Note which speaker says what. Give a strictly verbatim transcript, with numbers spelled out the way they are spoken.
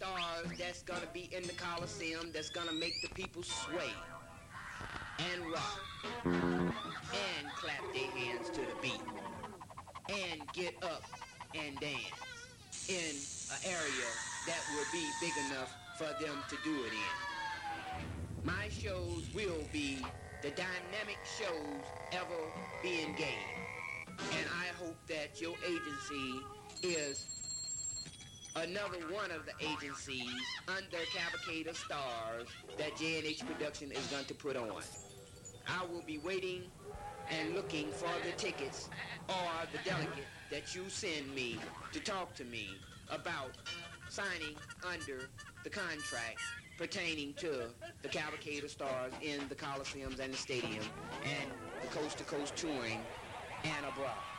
Speaker 1: stars that's gonna be in the Coliseum, that's gonna make the people sway and rock and clap their hands to the beat and get up and dance in an area that will be big enough for them to do it in. My shows will be the dynamic shows ever being gave. And I hope that your agency is another one of the agencies under Cavalcade Stars that J and H Production is going to put on. I will be waiting and looking for the tickets or the delegate that you send me to talk to me about signing under the contract pertaining to the Cavalcade Stars in the Coliseums and the stadium and the coast-to-coast touring and abroad.